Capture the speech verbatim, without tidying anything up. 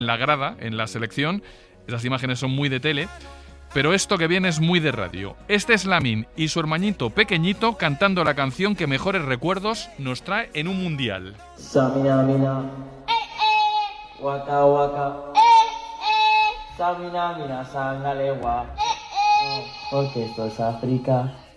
la grada, en la selección. Esas imágenes son muy de tele, pero esto que viene es muy de radio. Este es Lamin y su hermanito pequeñito cantando la canción que mejores recuerdos nos trae en un mundial. Samina mina, eh, eh. Waka waka, eh, eh. Samina mina sangalewa, eh, eh. Porque esto es África.